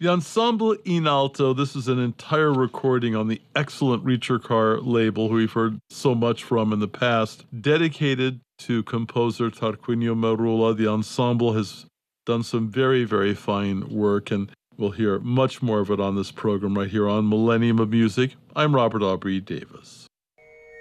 The Ensemble in Alto, this is an entire recording on the excellent Reacher Car label, who we've heard so much from in the past, dedicated to composer Tarquinio Merula. The ensemble has done some very, very fine work, and we'll hear much more of it on this program right here on Millennium of Music. I'm Robert Aubrey Davis.